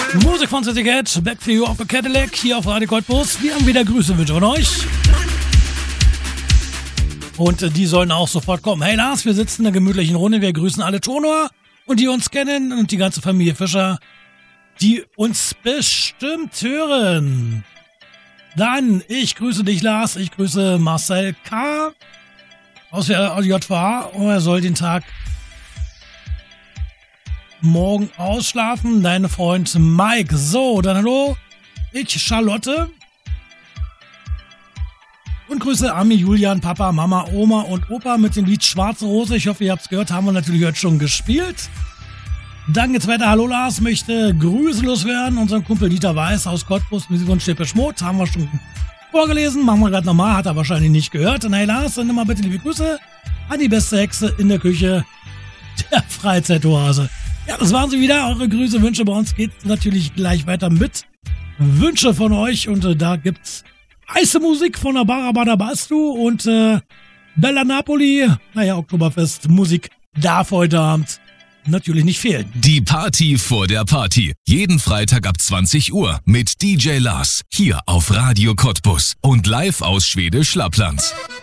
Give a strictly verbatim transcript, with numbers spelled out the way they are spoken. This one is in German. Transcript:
Musik von City Cat, Back for You auf der Cadillac, hier auf Radio Cottbus. Wir haben wieder Grüße Wünsche von euch. Und äh, die sollen auch sofort kommen. Hey Lars, wir sitzen in einer gemütlichen Runde. Wir grüßen alle Tonor und die uns kennen und die ganze Familie Fischer, die uns bestimmt hören. Dann, ich grüße dich, Lars. Ich grüße Marcel K. aus der J V A. Und er soll den Tag morgen ausschlafen. Dein Freund Mike. So, dann hallo. Ich, Charlotte. Und grüße Ami, Julian, Papa, Mama, Oma und Opa mit dem Lied Schwarze Rose. Ich hoffe, ihr habt es gehört. Haben wir natürlich heute schon gespielt. Dann geht's weiter. Hallo Lars, möchte Grüße loswerden. Unseren Kumpel Dieter Weiß aus Cottbus, Musikwunsch Depeche Mode. Haben wir schon vorgelesen. Machen wir gerade nochmal. Hat er wahrscheinlich nicht gehört. Und hey Lars, dann nimm mal bitte liebe Grüße an die beste Hexe in der Küche der Freizeitoase. Ja, das waren sie wieder. Eure Grüße, Wünsche. Bei uns geht's natürlich gleich weiter mit Wünsche von euch. Und äh, da gibt's heiße Musik von der Barabada Bastu und äh, Bella Napoli. Naja, Oktoberfest. Musik darf heute Abend natürlich nicht fehlen. Die Party vor der Party. Jeden Freitag ab zwanzig Uhr mit D J Lars. Hier auf Radio Cottbus und live aus Schwedisch Lappland.